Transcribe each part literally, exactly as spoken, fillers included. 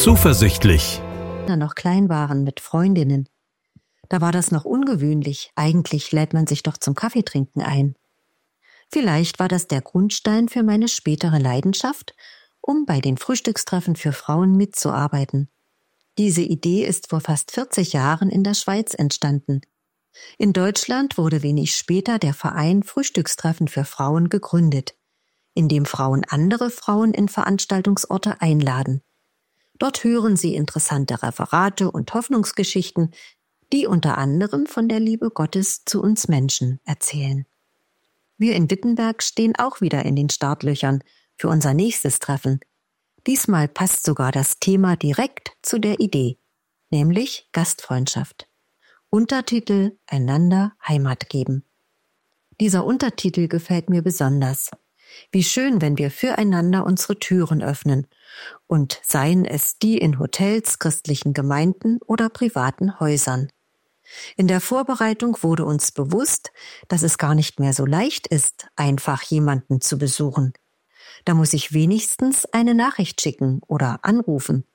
Zuversichtlich. Da noch klein waren mit Freundinnen. Da war das noch ungewöhnlich. Eigentlich lädt man sich doch zum Kaffeetrinken ein. Vielleicht war das der Grundstein für meine spätere Leidenschaft, um bei den Frühstückstreffen für Frauen mitzuarbeiten. Diese Idee ist vor fast vierzig Jahren in der Schweiz entstanden. In Deutschland wurde wenig später der Verein Frühstückstreffen für Frauen gegründet, in dem Frauen andere Frauen in Veranstaltungsorte einladen. Dort hören sie interessante Referate und Hoffnungsgeschichten, die unter anderem von der Liebe Gottes zu uns Menschen erzählen. Wir in Wittenberg stehen auch wieder in den Startlöchern für unser nächstes Treffen. Diesmal passt sogar das Thema direkt zu der Idee, nämlich Gastfreundschaft. Untertitel Einander Heimat geben. Dieser Untertitel gefällt mir besonders. Wie schön, wenn wir füreinander unsere Türen öffnen, und seien es die in Hotels, christlichen Gemeinden oder privaten Häusern. In der Vorbereitung wurde uns bewusst, dass es gar nicht mehr so leicht ist, einfach jemanden zu besuchen. Da muss ich wenigstens eine Nachricht schicken oder anrufen.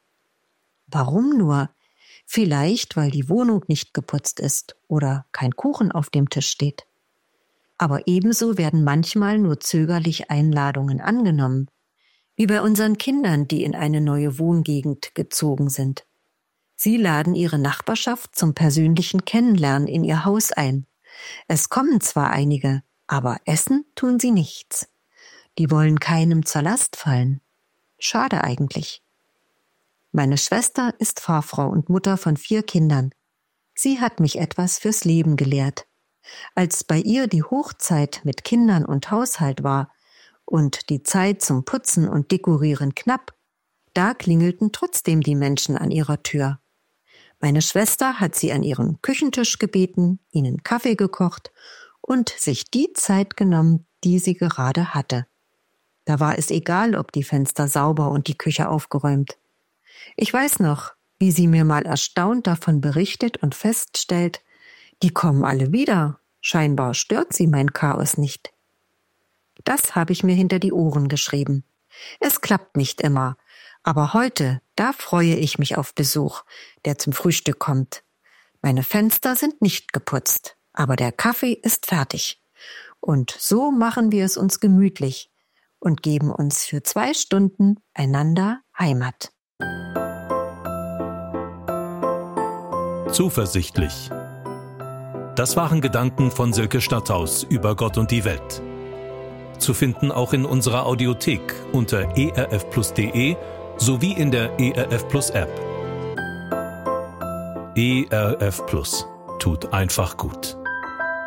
Warum nur? Vielleicht, weil die Wohnung nicht geputzt ist oder kein Kuchen auf dem Tisch steht. Aber ebenso werden manchmal nur zögerlich Einladungen angenommen, wie bei unseren Kindern, die in eine neue Wohngegend gezogen sind. Sie laden ihre Nachbarschaft zum persönlichen Kennenlernen in ihr Haus ein. Es kommen zwar einige, aber essen tun sie nichts. Die wollen keinem zur Last fallen. Schade eigentlich. Meine Schwester ist Fahrfrau und Mutter von vier Kindern. Sie hat mich etwas fürs Leben gelehrt. Als bei ihr die Hochzeit mit Kindern und Haushalt war und die Zeit zum Putzen und Dekorieren knapp, da klingelten trotzdem die Menschen an ihrer Tür. Meine Schwester hat sie an ihren Küchentisch gebeten, ihnen Kaffee gekocht und sich die Zeit genommen, die sie gerade hatte. Da war es egal, ob die Fenster sauber und die Küche aufgeräumt. Ich weiß noch, wie sie mir mal erstaunt davon berichtet und feststellt, die kommen alle wieder. Scheinbar stört sie mein Chaos nicht. Das habe ich mir hinter die Ohren geschrieben. Es klappt nicht immer, aber heute, da freue ich mich auf Besuch, der zum Frühstück kommt. Meine Fenster sind nicht geputzt, aber der Kaffee ist fertig. Und so machen wir es uns gemütlich und geben uns für zwei Stunden einander Heimat. Zuversichtlich. Das waren Gedanken von Silke Statthaus über Gott und die Welt. Zu finden auch in unserer Audiothek unter e r f plus punkt d e sowie in der E R F Plus App. E R F Plus tut einfach gut.